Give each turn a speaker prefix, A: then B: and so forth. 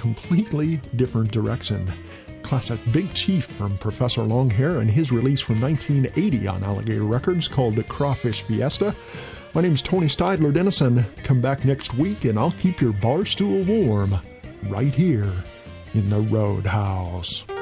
A: completely different direction. Classic Big Chief from Professor Longhair and his release from 1980 on Alligator Records called Crawfish Fiesta. My name's Tony Steidler Dennison. Come back next week and I'll keep your bar stool warm right here in the Roadhouse.